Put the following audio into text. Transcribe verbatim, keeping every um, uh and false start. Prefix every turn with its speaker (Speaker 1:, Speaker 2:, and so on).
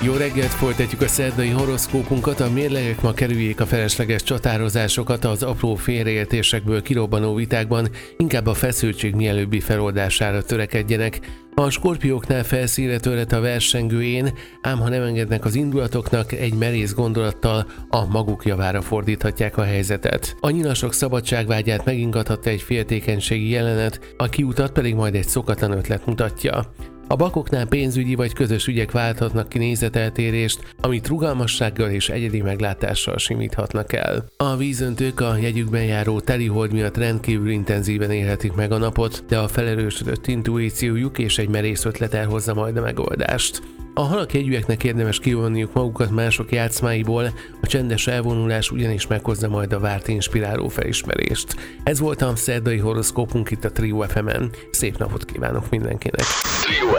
Speaker 1: Jó reggelt, folytatjuk a szerdai horoszkópunkat, a mérlegek ma kerüljék a felesleges csatározásokat, az apró félreértésekből kirobbanó vitákban, inkább a feszültség mielőbbi feloldására törekedjenek. A skorpióknál felszínre törhet a versengő én, ám ha nem engednek az indulatoknak, egy merész gondolattal a maguk javára fordíthatják a helyzetet. A nyilasok szabadságvágyát megingathatta egy féltékenységi jelenet, a kiutat pedig majd egy szokatlan ötlet mutatja. A bakoknál pénzügyi vagy közös ügyek válthatnak ki nézeteltérést, amit rugalmassággal és egyedi meglátással simíthatnak el. A vízöntők a jegyükben járó telihold miatt rendkívül intenzíven élhetik meg a napot, de a felerősödött intuíciójuk és egy merész ötlet elhozza majd a megoldást. A halak jegyűeknek érdemes kivonniuk magukat mások játszmáiból, a csendes elvonulás ugyanis meghozza majd a várt inspiráló felismerést. Ez volt a szerdai horoszkópunk itt a Trio ef emen. Szép napot kívánok mindenkinek!
Speaker 2: Trio